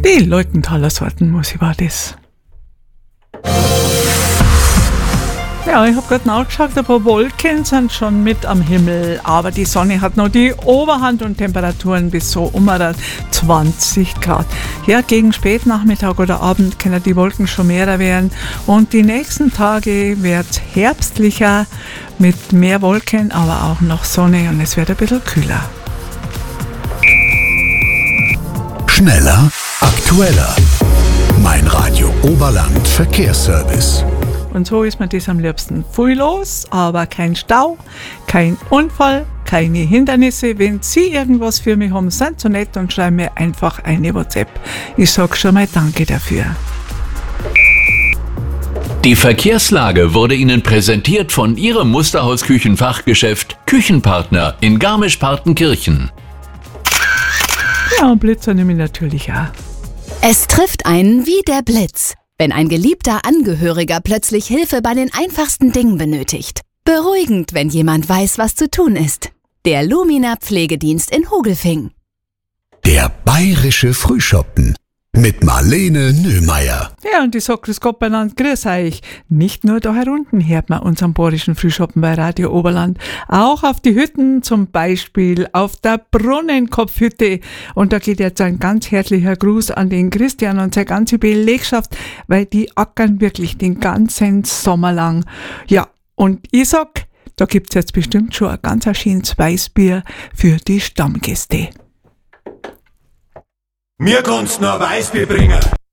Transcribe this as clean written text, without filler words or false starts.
Die Leutenthaler Sortenmusik war das. Ja, ich habe gerade nachgeschaut, ein paar Wolken sind schon mit am Himmel, aber die Sonne hat noch die Oberhand und Temperaturen bis so um 20 Grad. Ja, gegen Spätnachmittag oder Abend können die Wolken schon mehr werden und die nächsten Tage wird es herbstlicher mit mehr Wolken, aber auch noch Sonne und es wird ein bisschen kühler. Schneller, aktueller. Mein Radio Oberland Verkehrsservice. Und so ist mir das am liebsten. Viel los, aber kein Stau, kein Unfall, keine Hindernisse. Wenn Sie irgendwas für mich haben, sind so nett und schreiben mir einfach eine WhatsApp. Ich sage schon mal Danke dafür. Die Verkehrslage wurde Ihnen präsentiert von Ihrem Musterhaus-Küchenfachgeschäft Küchenpartner in Garmisch-Partenkirchen. Ja, und Blitzer nehme ich natürlich auch. Es trifft einen wie der Blitz, wenn ein geliebter Angehöriger plötzlich Hilfe bei den einfachsten Dingen benötigt. Beruhigend, wenn jemand weiß, was zu tun ist. Der Lumina Pflegedienst in Hogelfing. Der bayerische Frühschoppen mit Marlene Nöhmeier. Ja, und ich sage grüß Gott beieinander, grüß euch. Nicht nur da herunten hört man unseren bayerischen Frühschoppen bei Radio Oberland, auch auf die Hütten, zum Beispiel auf der Brunnenkopfhütte. Und da geht jetzt ein ganz herzlicher Gruß an den Christian und seine ganze Belegschaft, weil die ackern wirklich den ganzen Sommer lang. Ja, und ich sag, da gibt's jetzt bestimmt schon ein ganz schönes Weißbier für die Stammgäste. Mir kannst noch Weißbier bringen.